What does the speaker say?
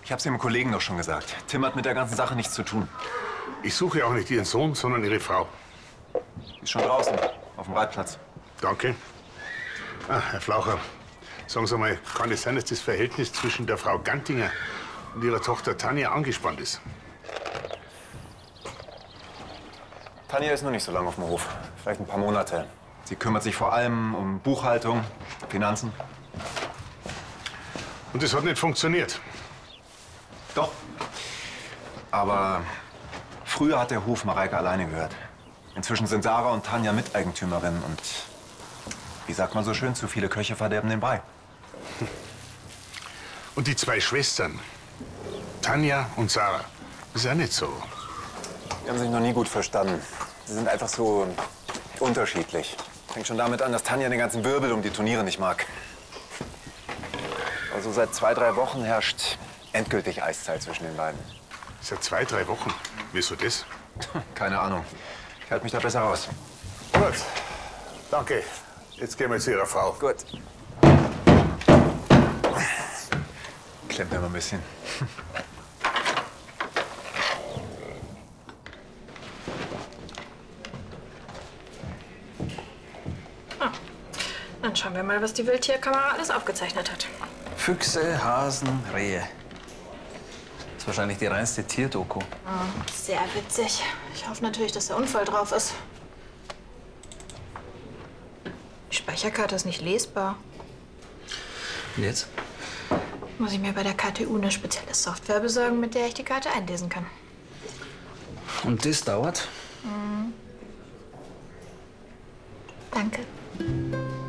Ich hab's Ihrem Kollegen doch schon gesagt. Tim hat mit der ganzen Sache nichts zu tun. Ich suche auch nicht Ihren Sohn, sondern Ihre Frau. Die ist schon draußen, auf dem Reitplatz. Danke. Ah, Herr Flaucher, sagen Sie mal, kann es sein, dass das Verhältnis zwischen der Frau Gantinger und ihrer Tochter Tanja angespannt ist? Tanja ist noch nicht so lange auf dem Hof. Vielleicht ein paar Monate. Sie kümmert sich vor allem um Buchhaltung, Finanzen. Und das hat nicht funktioniert. Doch. Aber früher hat der Hof Mareike alleine gehört. Inzwischen sind Sarah und Tanja Miteigentümerinnen und, wie sagt man so schön, zu viele Köche verderben den Brei. Und die zwei Schwestern, Tanja und Sarah, das ist auch nicht so. Die haben sich noch nie gut verstanden. Sie sind einfach so unterschiedlich. Fängt schon damit an, dass Tanja den ganzen Wirbel um die Turniere nicht mag. Also seit 2, 3 Wochen herrscht endgültig Eiszeit zwischen den beiden. Seit 2, 3 Wochen. Wieso das? Keine Ahnung. Ich halte mich da besser raus. Gut. Danke. Jetzt gehen wir zu Ihrer Frau. Gut. Klemmt mir mal ein bisschen. Dann schauen wir mal, was die Wildtierkamera alles aufgezeichnet hat. Füchse, Hasen, Rehe. Das ist wahrscheinlich die reinste Tierdoku. Sehr witzig. Ich hoffe natürlich, dass der Unfall drauf ist. Die Speicherkarte ist nicht lesbar. Und jetzt? Muss ich mir bei der KTU eine spezielle Software besorgen, mit der ich die Karte einlesen kann. Und das dauert? Danke.